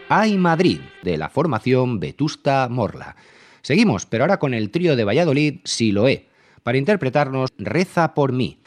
Ay Madrid, de la formación Vetusta Morla. Seguimos, pero ahora con el trío de Valladolid Siloé, para interpretarnos Reza por mí,